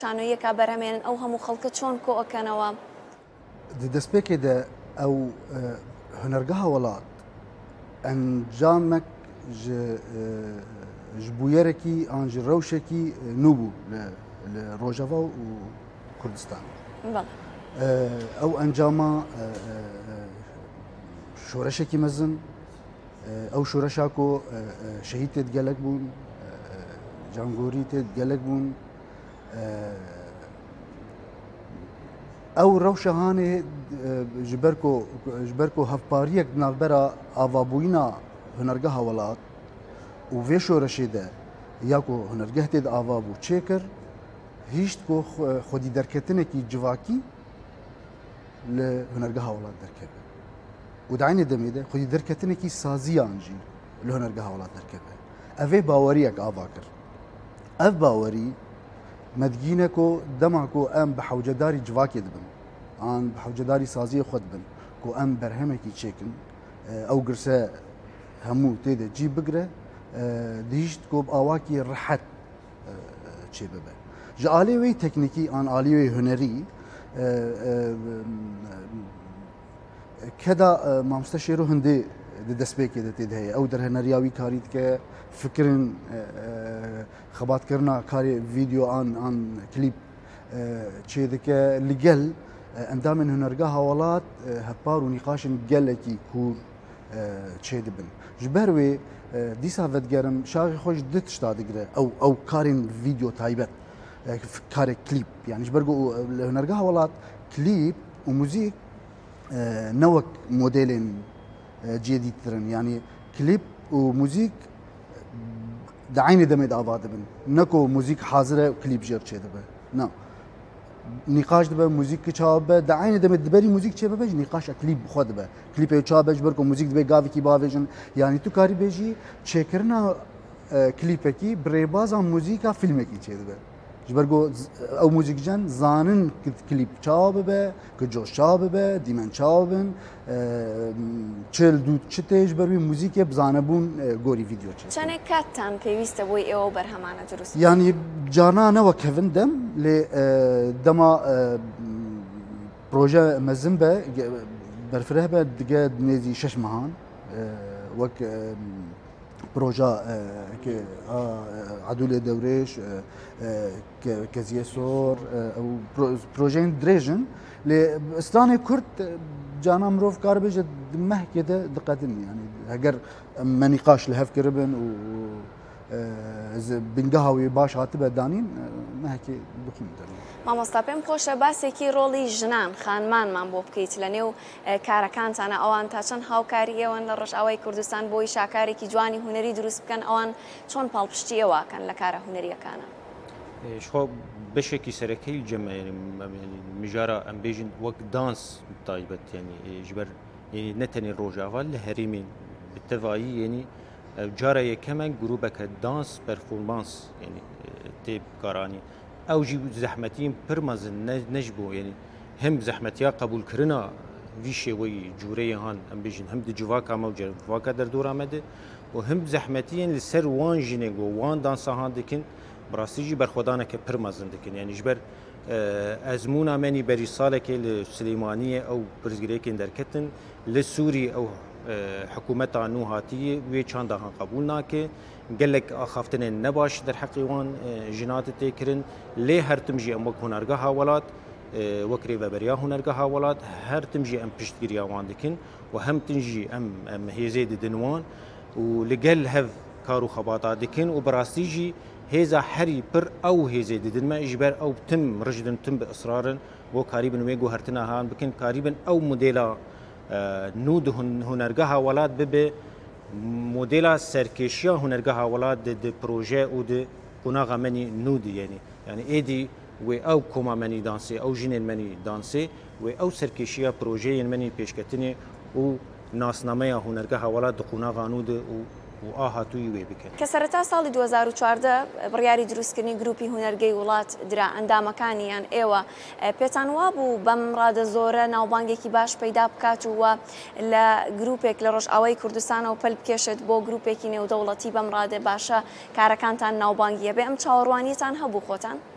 شانۆیەکە بەرهەمێنن ئەو هەموو خەڵکە چۆن کۆ ئەکەنەوە دەستپێکێدا ئەو هونەرگەها وڵات ئەنجامێک ji bûyereki an ji rewşekî nû bû li Rojava û Kurdistan. Ew encama şoreşekî mezin, ew şoreşa ku şehîd tê gelek bûn, cangorî tê gelek bûn, ew rewşehanê ji ber ku hevpariyek navbera avabûyîna hunergeha welat û vê şoreşê de ya ku hunergeh tê de ava bû çêkir hîşt ku xwedî derketinekî civakî li hunergeha welat derkeve û di aynê demê de xwedî derketinekî saziyan jî li hunergeha welat derkeve. Ev ê baweriyek ava kir. Ev bawerî medgîne ku dema ku em bi hewcedarî civakê dibin an bi hewcedarî saziyê xwe dibin ku em berhemekî çêkin ew girse hemû tê de cî bigire dihîşt ku bi awakî rihet çê bibe. Ji alî wê teknîkî an alî wê hunerî keda mamoste Şêro Hindê di destpêkê de tê de heye ew derheneriya wî karî dike fikirin xebatkirina karê vîdeo an klîp çê dike li gel endamên hunergeha welat hevpar û nîqaşên gelekî kûr çê dibin. Ji ber wê dîsa vedgerim şaxê xwe ji di tişta digire ew karên vîdeo taybet karê klîp yani ji ber ku li hunergeha welat klîp û muzîk ne wek modelên cêdîttirin yani klîp û muzîk di aynê demê de ava dibin ne ku muzîk hazir e klîp jê çê dibe na nîqaş dibe muzîk çawa bibe di aynê demê diberî muzîk çê bibe ji nîqaşa klîp xwe dibe klîpê çawa be ji ber ku muzîk dibe gavekî bavêjin yanî tu karî bêjî çêkirina klîpekî bi rêbaza muzîka fîlmekî çê dibe ji ber ku ew muzîkcan zanin klîp çawa bibe ku coş çawa bibe dîmen çawa bin çil dû çi tê ji ber wî muzîkê bi zanebûn gorî vîdeo çê çanek katan pêwîst e boî ئێوە بەرهەمانە دروست yanî cana ne wek kevin dem lê dema proje mezin be berfireh be dige nêzî 6 mehan wek proje Adûlê Dewrêj Keziye Sor projeyên dirêjin lê Stranê Kurd cana mirov karibêje di mehkê de diqetin yani heger me nîqaş li hev kiribin û bingeha wê baş hatibe danîn mehekê bixwîn مامۆستا پێم خۆشە باسێکی ڕۆڵی ژنان خانمانمان بۆ بکەیت لە نێو کارەکانتانە ئەوان تا چەند هاوکاری ئێوەن لە ڕۆژئاوای کوردستان بۆی شاکارێکی جوانی هونەری دروست بکەن ئەوان چۆن پاڵپشتی ئێوەکەن لە کارە هونەریەکانە خۆ بەشێکی سەرەکەی جەمە مژارە ئەم بێژین وەک دانس تایبەت ینی ژبەر نەتەنی ڕۆژاوا لە هەرێمین بتەوایی ینی جارە یەکەمە گروپەکە دانس پەرفۆرمانس ینی تێبکارانی ئەو ژی زەحمەتیم پڕ مەزن نەش بوو ینی هەم زەحمەتیا قبولکردنا وی شێوەی جوورەیە هاان ئەم بێژین هەم دجوواکە ئەمە جەواکە دەردۆرامەدە و هەم زەحمەتیان لەسەر وان ژینێک و وان دانسەهان دکن بڕاستیژی بەرخۆدانەکە پڕ مەزن دکن یعنی ژبەر ئەزمونە مەنی بەری ساڵێکی لە سلەیمانیە ئەو پرزگرێکین دەرکەتن لە سووری ئەو حکوومەتا نو هاتیە وێ چانداهان قبول ناکێ gelek axaftinên nebaş derheqî wan jinatê têkirin lê her tim jî em wek hunergeha welat wek rêveberiya hunergeha welat her tim jî em piştgiriya wan dikin û hem tin jî em hêzê didin wan û li gel hev kar û xebata dikin û bi rastî jî hêza herî pir ew hêzê didin me ji ber ew tim rijdin tim bi israrin bo karîbin wê guhertina han bikin karîbin ew modêla nû di hunergeha welat bibe مدل سرکشی هنرگاه ولاد د پروژه او د قناغ منی نودی یعنی ایدی و او کما منی دانسی او جنین منی دانسی و او سرکشی پروژه منی پیشکتنی او ناسنامه هنرگاه ولاد د قناغ نود و آهاتوی وی بکن. کە سەرەتا ساڵی 2014 بڕیاری دروستکردنی گروپی هونەرگەی وڵات درا ئەندامەکانیان ئێوە پێتان وا بوو بەم ڕادە زۆرە ناوبانگێکی باش پەیدا بکات وە لە گروپێک لە ڕۆژئاوای کوردستانەوە پەل بکێشێت بۆ گروپێکی نێودەوڵەتی بەم ڕادە باشە کارەکانتان ناوبانگیە بێ ئەم چاوەڕوانیتان هەبوو خۆتان؟